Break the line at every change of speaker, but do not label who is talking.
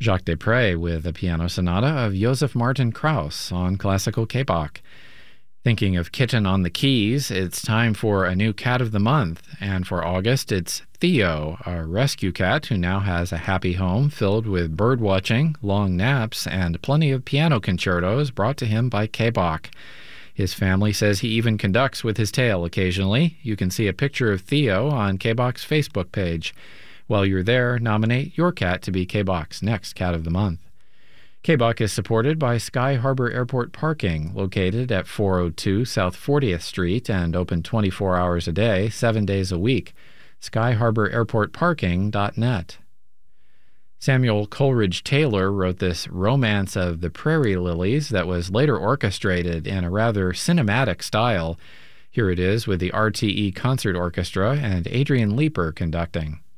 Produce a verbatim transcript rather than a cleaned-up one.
Jacques Desprez with a piano sonata of Joseph Martin Krauss on classical K-Bach. Thinking of kitten on the keys, it's time for a new cat of the month, and for August it's Theo, a rescue cat who now has a happy home filled with bird watching, long naps, and plenty of piano concertos brought to him by K-Bach. His family says he even conducts with his tail occasionally. You can see a picture of Theo on K-Bach's Facebook page. While you're there, nominate your cat to be K-Bach's next cat of the month. K-Bach is supported by Sky Harbor Airport Parking, located at four oh two South fortieth Street and open twenty-four hours a day, seven days a week. sky harbor airport parking dot net. Samuel Coleridge Taylor wrote this romance of the prairie lilies that was later orchestrated in a rather cinematic style. Here it is with the R T E Concert Orchestra and Adrian Leeper conducting.